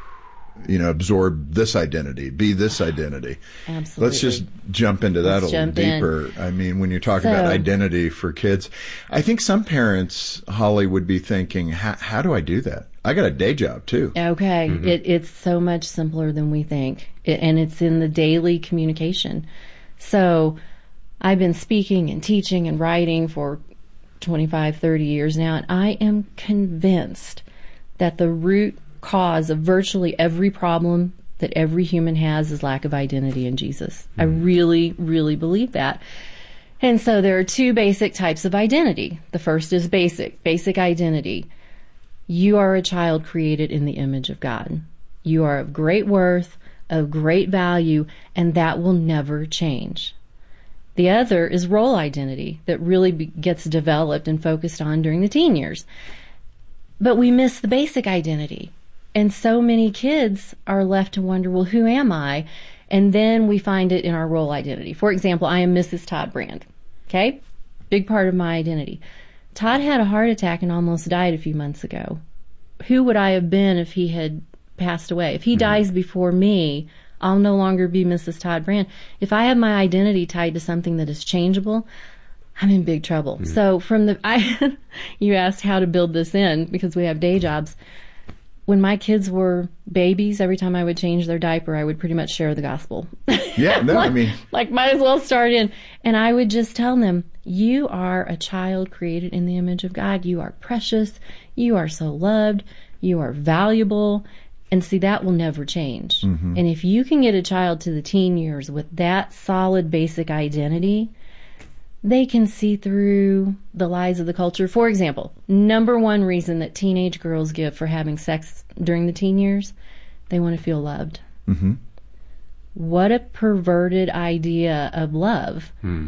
S: absorb this identity, be this identity.
T: Absolutely.
S: Let's just jump into that a little deeper. I mean, when you're talking about identity for kids, I think some parents, Holly, would be thinking, how do I do that? I got a day job too.
T: Okay. It's so much simpler than we think. And it's in the daily communication. So I've been speaking and teaching and writing for 25, 30 years now, and I am convinced that the root cause of virtually every problem that every human has is lack of identity in Jesus. I really, really believe that. And so there are 2 basic types of identity. The first is basic identity. You are a child created in the image of God. You are of great worth, of great value, and that will never change. The other is role identity that really gets developed and focused on during the teen years. But we miss the basic identity. And so many kids are left to wonder, well, who am I? And then we find it in our role identity. For example, I am Mrs. Todd Brand. Okay? Big part of my identity. Todd had a heart attack and almost died a few months ago. Who would I have been if he had passed away? If he dies before me, I'll no longer be Mrs. Todd Brand. If I have my identity tied to something that is changeable, I'm in big trouble. So you asked how to build this in because we have day jobs. When my kids were babies, every time I would change their diaper, I would pretty much share the gospel.
S: Yeah, no,
T: might as well start in. And I would just tell them, you are a child created in the image of God. You are precious. You are so loved. You are valuable. And see, that will never change. And if you can get a child to the teen years with that solid basic identity, they can see through the lies of the culture. For example, number 1 reason that teenage girls give for having sex during the teen years, they want to feel loved. What a perverted idea of love.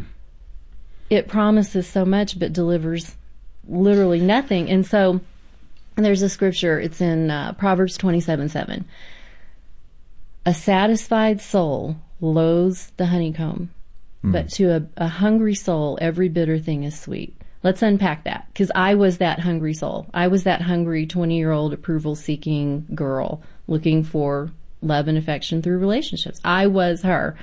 T: It promises so much but delivers literally nothing. And so there's a scripture, it's in Proverbs 27:7. A satisfied soul loathes the honeycomb, but to a hungry soul, every bitter thing is sweet. Let's unpack that, because I was that hungry soul. I was that hungry 20-year-old approval-seeking girl looking for love and affection through relationships. I was her.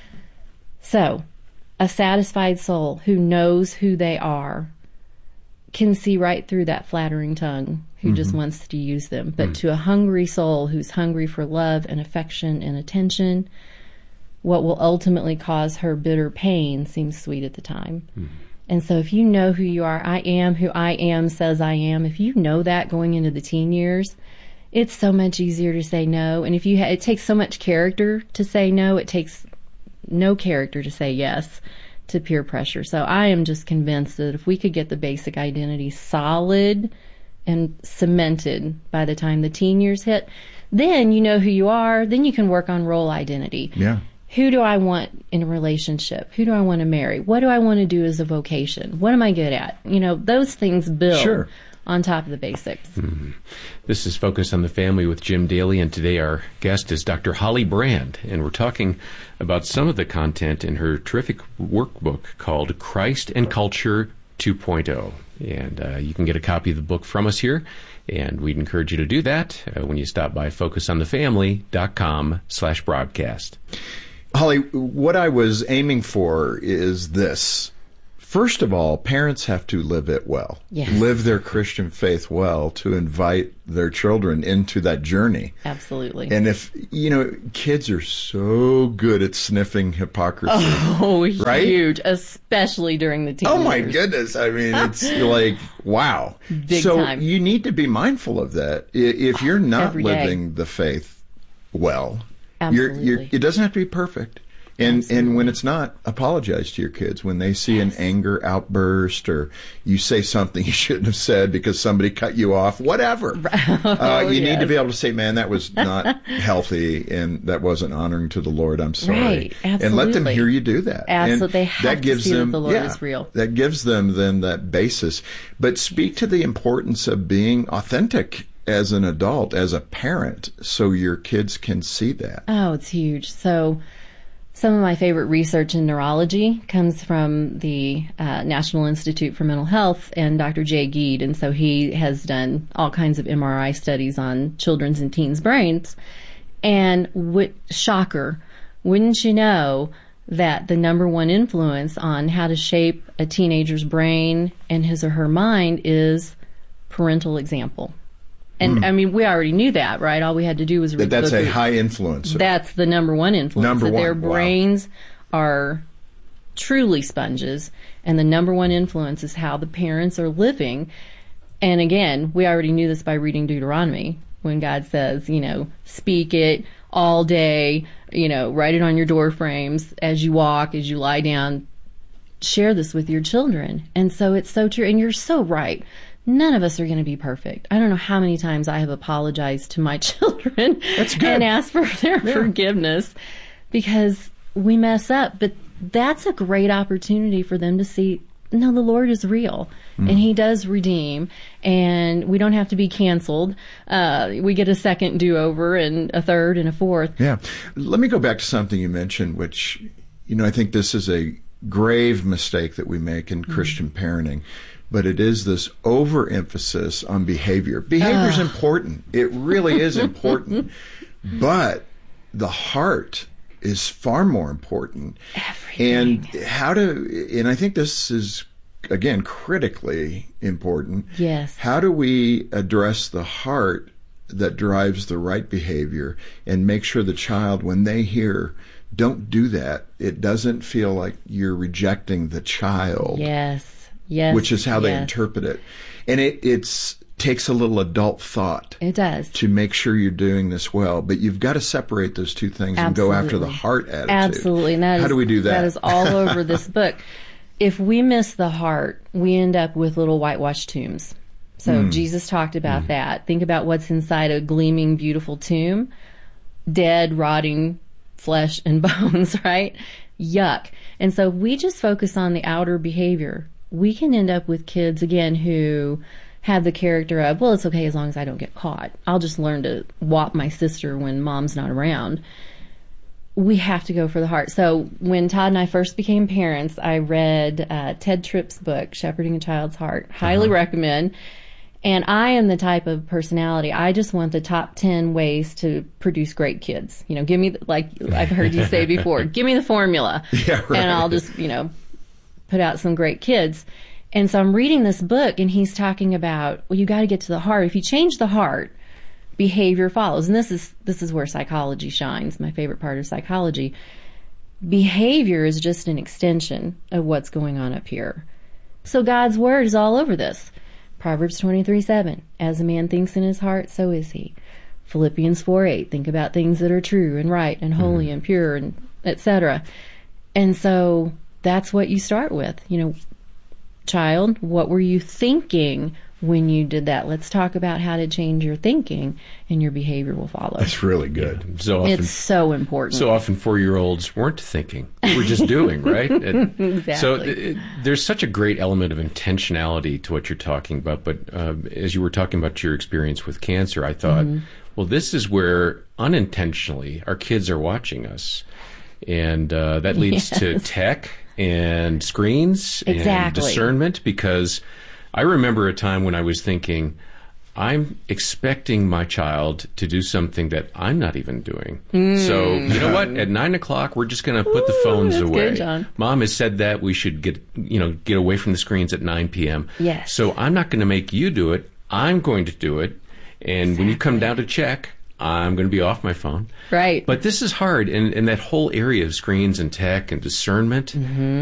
T: So, a satisfied soul who knows who they are can see right through that flattering tongue who just wants to use them. But to a hungry soul who's hungry for love and affection and attention, what will ultimately cause her bitter pain seems sweet at the time. And so if you know who you are, I am who I am says I am. If you know that going into the teen years, it's so much easier to say no. And if it takes so much character to say no, it takes no character to say yes. to peer pressure. So I am just convinced that if we could get the basic identity solid and cemented by the time the teen years hit, then you know who you are. Then you can work on role identity.
S: Yeah.
T: Who do I want in a relationship? Who do I want to marry? What do I want to do as a vocation? What am I good at? Those things build on top of the basics.
U: Mm-hmm. This is Focus on the Family with Jim Daly, and today our guest is Dr. Holly Brand, and we're talking about some of the content in her terrific workbook called Christ and Culture 2.0. And you can get a copy of the book from us here, and we'd encourage you to do that when you stop by focusonthefamily.com/broadcast.
S: Holly, what I was aiming for is this. First of all, parents have to live it well, live their Christian faith well to invite their children into that journey.
T: Absolutely.
S: And if, kids are so good at sniffing hypocrisy.
T: Oh,
S: right?
T: Huge, especially during the teen
S: Oh, my
T: years.
S: goodness. I mean, it's like, wow.
T: Big
S: so
T: time.
S: you need to be mindful of that. If you're not
T: Every day.
S: living the faith well,
T: Absolutely.
S: it doesn't have to be perfect. And when it's not, apologize to your kids. When they see an anger outburst or you say something you shouldn't have said because somebody cut you off, whatever. You need to be able to say, man, that was not healthy and that wasn't honoring to the Lord. I'm sorry.
T: Right, absolutely.
S: And let them hear you do that.
T: Absolutely.
S: And
T: They have to see that the Lord is real.
S: That gives them then that basis. But speak to the importance of being authentic as an adult, as a parent, so your kids can see that.
T: Oh, it's huge. So some of my favorite research in neurology comes from the National Institute for Mental Health and Dr. Jay Geed. And so he has done all kinds of MRI studies on children's and teens' brains. And shocker, wouldn't you know that the number one influence on how to shape a teenager's brain and his or her mind is parental example? And I mean, we already knew that, right? All we had to do was read
S: That's
T: the book.
S: a high influencer.
T: That's the number one influence.
S: Number one.
T: Their
S: Wow.
T: brains are truly sponges, and the number one influence is how the parents are living. And again, we already knew this by reading Deuteronomy, when God says, speak it all day, write it on your door frames as you walk, as you lie down. Share this with your children. And so it's so true. And you're so right. None of us are going to be perfect. I don't know how many times I have apologized to my children and asked for their forgiveness because we mess up. But that's a great opportunity for them to see, no, the Lord is real and He does redeem, and we don't have to be canceled. We get a second do-over and a third and a fourth.
S: Yeah. Let me go back to something you mentioned, which, I think this is a grave mistake that we make in Christian parenting. But it is this overemphasis on behavior. Behavior is important. It really is important. But the heart is far more important.
T: Everything.
S: And I think this is, again, critically important.
T: Yes.
S: How do we address the heart that drives the right behavior and make sure the child, when they hear, don't do that, it doesn't feel like you're rejecting the child.
T: Yes. Yes,
S: which is how they interpret it. And it takes a little adult thought.
T: It does.
S: To make sure you're doing this well. But you've got to separate those two things and go after the heart attitude.
T: Absolutely. And
S: how do we do that?
T: That is all over this book. If we miss the heart, we end up with little whitewashed tombs. So Jesus talked about that. Think about what's inside a gleaming, beautiful tomb. Dead, rotting flesh and bones, right? Yuck. And so we just focus on the outer behavior. We can end up with kids, again, who have the character of, well, it's okay as long as I don't get caught. I'll just learn to whop my sister when mom's not around. We have to go for the heart. So when Todd and I first became parents, I read Ted Tripp's book, Shepherding a Child's Heart. Highly recommend. And I am the type of personality, I just want the top 10 ways to produce great kids. Give me, like I've heard you say before, give me the formula.
S: Yeah, right.
T: And I'll just, put out some great kids. And so I'm reading this book, and he's talking about, well, you got to get to the heart. If you change the heart, behavior follows. And this is where psychology shines, my favorite part of psychology. Behavior is just an extension of what's going on up here. So God's word is all over this. Proverbs 23:7, as a man thinks in his heart, so is he. Philippians 4:8, think about things that are true and right and holy and pure and etc. And so that's what you start with. Child, what were you thinking when you did that? Let's talk about how to change your thinking, and your behavior will follow.
S: That's really good.
U: Yeah. So often,
T: it's so important.
U: So often 4-year-olds weren't thinking. They were just doing, right?
T: Exactly.
U: So there's such a great element of intentionality to what you're talking about. But as you were talking about your experience with cancer, I thought, well, this is where unintentionally our kids are watching us. And that leads to tech and screens and discernment, because I remember a time when I was thinking, I'm expecting my child to do something that I'm not even doing. So, you know what? At 9 o'clock, we're just going to put the phones away.
T: Good, John.
U: Mom has said that we should get away from the screens at 9 p.m.
T: Yes.
U: So I'm not going to make you do it. I'm going to do it. And when you come down to check, I'm going to be off my phone.
T: Right.
U: But this is hard. And that whole area of screens and tech and discernment,